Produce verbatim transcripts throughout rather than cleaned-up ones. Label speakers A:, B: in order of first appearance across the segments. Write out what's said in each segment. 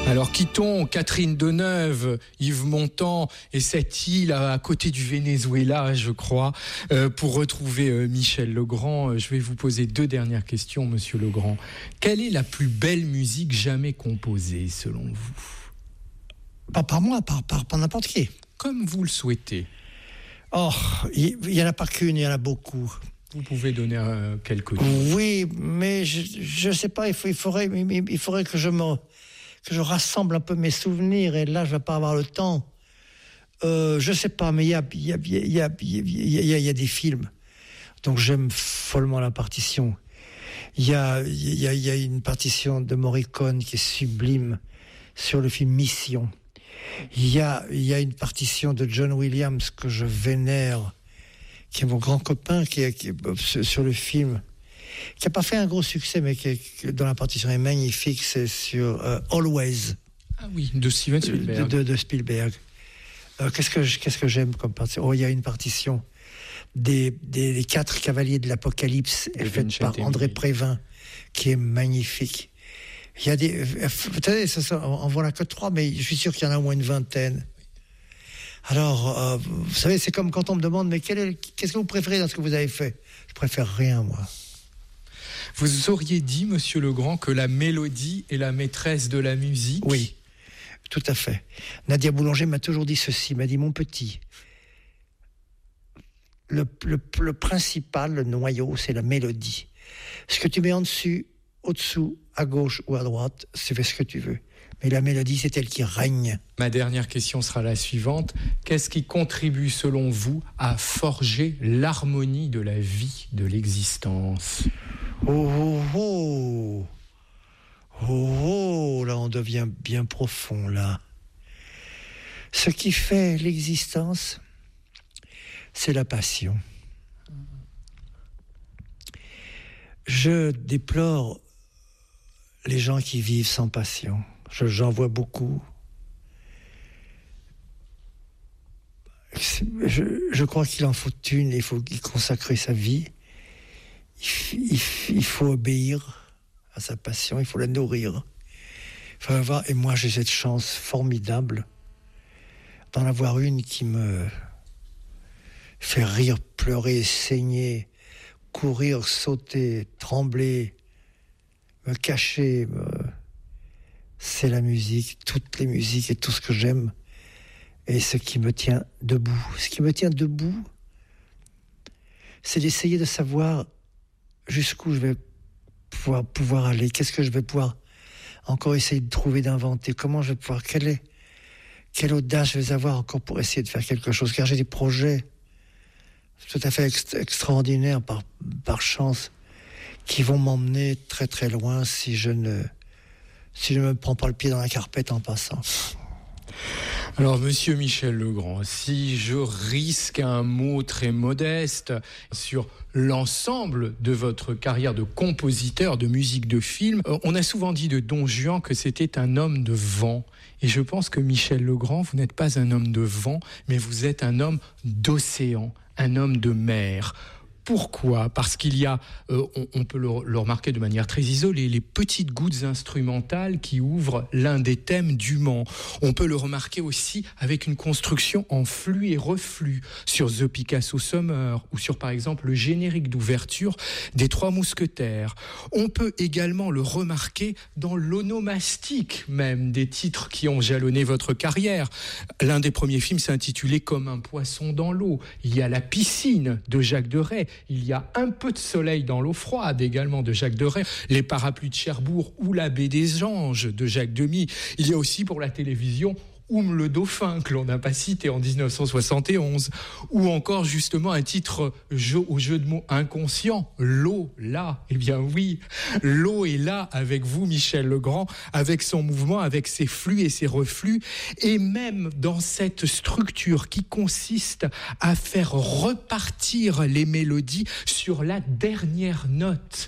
A: Alors quittons Catherine Deneuve, Yves Montand et cette île à côté du Venezuela, je crois, euh, pour retrouver euh, Michel Legrand. Je vais vous poser deux dernières questions, Monsieur Legrand. Quelle est la plus belle musique jamais composée, selon vous ?
B: Pas par moi, par, par, par n'importe qui.
A: Comme vous le souhaitez.
B: Oh, il n'y en a pas qu'une, il y en a beaucoup.
A: Vous pouvez donner euh, quelques noms.
B: Oui, mais je ne sais pas, il, faut, il, faudrait, il faudrait que je me... que je rassemble un peu mes souvenirs, et là, je ne vais pas avoir le temps. Euh, je ne sais pas, mais il y a, y, a, y, a, y, a, y, a, y a des films. Donc, j'aime follement la partition. Il y a, y, a, y a une partition de Morricone qui est sublime sur le film Mission. Il y a, y a une partition de John Williams que je vénère, qui est mon grand copain, qui est, qui est sur le film... qui n'a pas fait un gros succès, mais qui est, dont la partition est magnifique, c'est sur euh, Always.
A: Ah oui, de Steven Spielberg.
B: De, de, de Spielberg. Euh, qu'est-ce, que, qu'est-ce que j'aime comme partition ? Oh, il y a une partition des, des, des quatre cavaliers de l'Apocalypse, faite par André Prévin, qui est magnifique. Il y a des... Vous savez, ça, en voilà que trois, mais je suis sûr qu'il y en a au moins une vingtaine. Alors, euh, vous savez, c'est comme quand on me demande, mais quel est, qu'est-ce que vous préférez dans ce que vous avez fait ? Je préfère rien, moi.
A: Vous auriez dit, Monsieur Legrand, que la mélodie est la maîtresse de la musique ?
B: Oui, tout à fait. Nadia Boulanger m'a toujours dit ceci, m'a dit, mon petit, le, le, le principal, le noyau, c'est la mélodie. Ce que tu mets en dessus, au-dessous, à gauche ou à droite, c'est ce que tu veux. Mais la mélodie, c'est elle qui règne.
A: Ma dernière question sera la suivante. Qu'est-ce qui contribue, selon vous, à forger l'harmonie de la vie, de l'existence ?
B: Oh, oh, oh. Oh, oh, là, on devient bien profond, là. Ce qui fait l'existence, c'est la passion. Je déplore les gens qui vivent sans passion. Je, j'en vois beaucoup. Je, je crois qu'il en faut une, il faut y consacrer sa vie. Il, il, il faut obéir à sa passion, il faut la nourrir. Il faut avoir, et moi j'ai cette chance formidable d'en avoir une qui me fait rire, pleurer, saigner, courir, sauter, trembler, me cacher. Me... C'est la musique, toutes les musiques et tout ce que j'aime. Et ce qui me tient debout. Ce qui me tient debout, c'est d'essayer de savoir jusqu'où je vais pouvoir, pouvoir aller, qu'est-ce que je vais pouvoir encore essayer de trouver, d'inventer, comment je vais pouvoir, quelle, est, quelle audace je vais avoir encore pour essayer de faire quelque chose, car j'ai des projets tout à fait ext- extraordinaires par, par chance, qui vont m'emmener très très loin si je ne, si je ne me prends pas le pied dans la carpette en passant.
A: Alors, Monsieur Michel Legrand, si je risque un mot très modeste sur l'ensemble de votre carrière de compositeur de musique de film, on a souvent dit de Don Juan que c'était un homme de vent. Et je pense que Michel Legrand, vous n'êtes pas un homme de vent, mais vous êtes un homme d'océan, un homme de mer. Pourquoi ? Parce qu'il y a, euh, on, on peut le, le remarquer de manière très isolée, les petites gouttes instrumentales qui ouvrent l'un des thèmes du Mans. On peut le remarquer aussi avec une construction en flux et reflux sur The Picasso Summer ou sur par exemple le générique d'ouverture des Trois Mousquetaires. On peut également le remarquer dans l'onomastique même des titres qui ont jalonné votre carrière. L'un des premiers films s'intitulait Comme un poisson dans l'eau. Il y a La piscine de Jacques Deray. Il y a Un peu de soleil dans l'eau froide également de Jacques Deray, Les parapluies de Cherbourg ou La baie des anges de Jacques Demy. Il y a aussi pour la télévision Oum le dauphin, que l'on n'a pas cité en dix-neuf cent soixante et onze, ou encore justement un titre jeu, au jeu de mots inconscient, L'eau, là. Eh bien oui, l'eau est là avec vous, Michel Legrand, avec son mouvement, avec ses flux et ses reflux, et même dans cette structure qui consiste à faire repartir les mélodies sur la dernière note.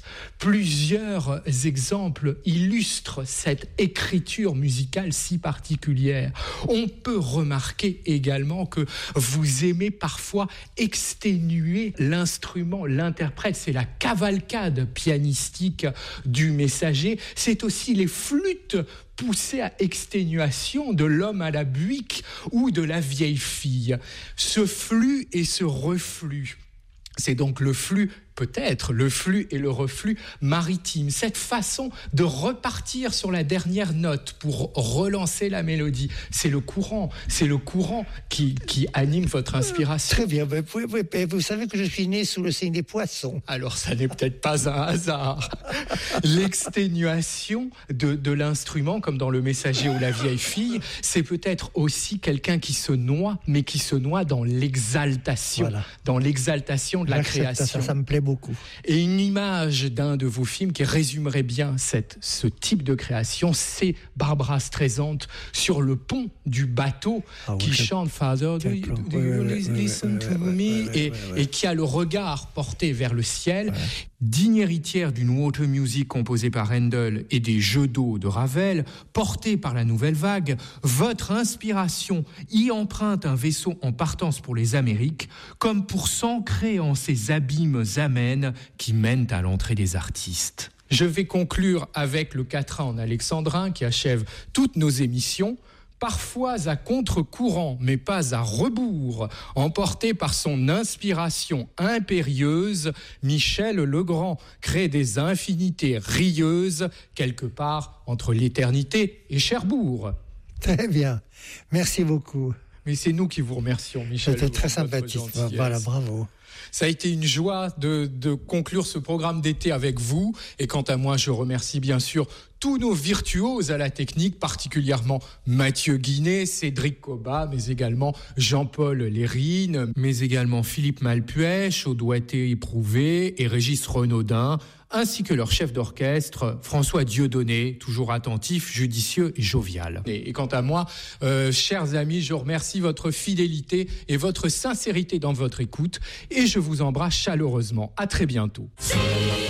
A: Plusieurs exemples illustrent cette écriture musicale si particulière. On peut remarquer également que vous aimez parfois exténuer l'instrument, l'interprète. C'est la cavalcade pianistique du messager. C'est aussi les flûtes poussées à exténuation de l'homme à la buick ou de la vieille fille. Ce flux et ce reflux, c'est donc le flux, peut-être le flux et le reflux maritime. Cette façon de repartir sur la dernière note pour relancer la mélodie, c'est le courant, c'est le courant qui, qui anime votre inspiration.
B: Très bien, vous, vous, vous savez que je suis né sous le signe des poissons.
A: Alors ça n'est peut-être pas un hasard. L'exténuation de, de l'instrument, comme dans Le Messager ou La Vieille Fille, c'est peut-être aussi quelqu'un qui se noie, mais qui se noie dans l'exaltation, voilà. dans l'exaltation de la création.
B: Ça, ça me plaît beaucoup.
A: Et une image d'un de vos films qui résumerait bien cette, ce type de création, c'est Barbra Streisand sur le pont du bateau ah, qui oui, chante Father, do you, do you oui, listen oui, to oui, me oui, et, oui, oui. et qui a le regard porté vers le ciel. Oui. Digne héritière d'une water music composée par Handel et des jeux d'eau de Ravel, portée par la nouvelle vague, votre inspiration y emprunte un vaisseau en partance pour les Amériques, comme pour s'ancrer en ces abîmes amènes qui mènent à l'entrée des artistes. Je vais conclure avec le quatrain en alexandrin qui achève toutes nos émissions. Parfois à contre-courant, mais pas à rebours, emporté par son inspiration impérieuse, Michel Legrand crée des infinités rieuses, quelque part entre l'éternité et Cherbourg.
B: Très bien, merci beaucoup.
A: Mais c'est nous qui vous remercions, Michel.
B: C'était très sympathique, voilà, bravo.
A: Ça a été une joie de, de conclure ce programme d'été avec vous. Et quant à moi, je remercie bien sûr tous nos virtuoses à la technique, particulièrement Mathieu Guinet, Cédric Cobat, mais également Jean-Paul Lérine, mais également Philippe Malpuech, au doigté éprouvé, et Régis Renaudin, ainsi que leur chef d'orchestre, François Dieudonné, toujours attentif, judicieux et jovial. Et, et quant à moi, euh, chers amis, je remercie votre fidélité et votre sincérité dans votre écoute, et je vous embrasse chaleureusement. À très bientôt.